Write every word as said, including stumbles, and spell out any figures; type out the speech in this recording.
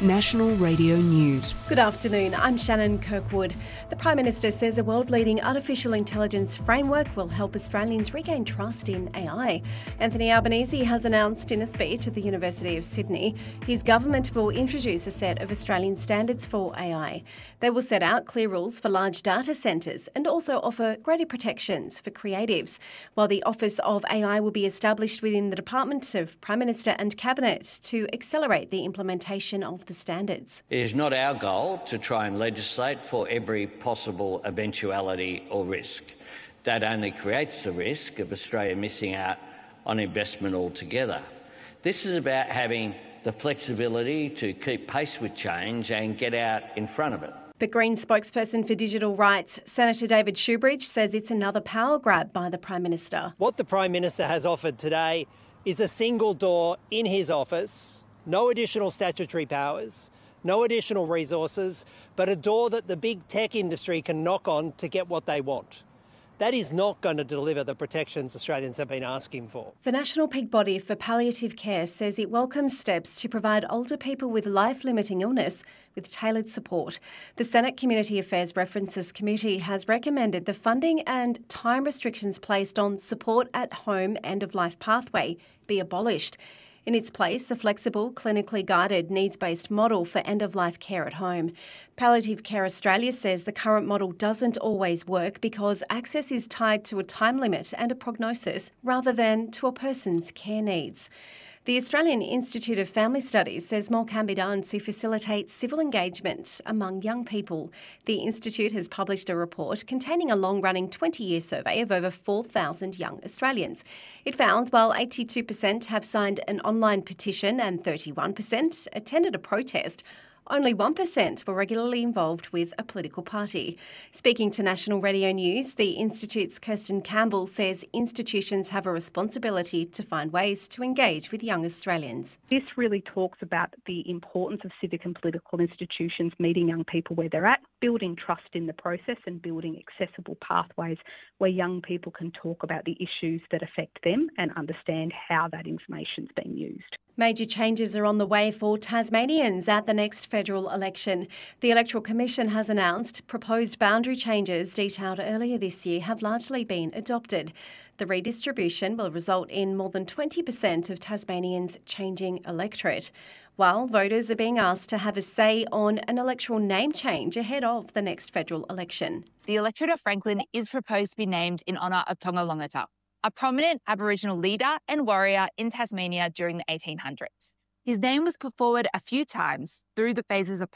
National Radio News. Good afternoon, I'm Shannon Kirkwood. The Prime Minister says a world-leading artificial intelligence framework will help Australians regain trust in A I. Anthony Albanese has announced in a speech at the University of Sydney his government will introduce a set of Australian standards for A I. They will set out clear rules for large data centres and also offer greater protections for creatives, while the Office of A I will be established within the Department of Prime Minister and Cabinet to accelerate the implementation of the standards. It is not our goal to try and legislate for every possible eventuality or risk. That only creates the risk of Australia missing out on investment altogether. This is about having the flexibility to keep pace with change and get out in front of it. But Greens spokesperson for digital rights, Senator David Shoebridge, says it's another power grab by the Prime Minister. What the Prime Minister has offered today is a single door in his office. No additional statutory powers, no additional resources, but a door that the big tech industry can knock on to get what they want. That is not going to deliver the protections Australians have been asking for. The National Peak Body for Palliative Care says it welcomes steps to provide older people with life-limiting illness with tailored support. The Senate Community Affairs References Committee has recommended the funding and time restrictions placed on support at home end-of-life pathway be abolished. In its place, a flexible, clinically guided, needs-based model for end-of-life care at home. Palliative Care Australia says the current model doesn't always work because access is tied to a time limit and a prognosis rather than to a person's care needs. The Australian Institute of Family Studies says more can be done to facilitate civil engagement among young people. The Institute has published a report containing a long-running twenty-year survey of over four thousand young Australians. It found while eighty-two percent have signed an online petition and thirty-one percent attended a protest, only one percent were regularly involved with a political party. Speaking to National Radio News, the Institute's Kirsten Campbell says institutions have a responsibility to find ways to engage with young Australians. This really talks about the importance of civic and political institutions meeting young people where they're at, building trust in the process and building accessible pathways where young people can talk about the issues that affect them and understand how that information's being used. Major changes are on the way for Tasmanians at the next federal election. The Electoral Commission has announced proposed boundary changes detailed earlier this year have largely been adopted. The redistribution will result in more than twenty percent of Tasmanians changing electorate, while voters are being asked to have a say on an electoral name change ahead of the next federal election. The electorate of Franklin is proposed to be named in honour of Tonga Longata, a prominent Aboriginal leader and warrior in Tasmania during the eighteen hundreds. His name was put forward a few times through the phases of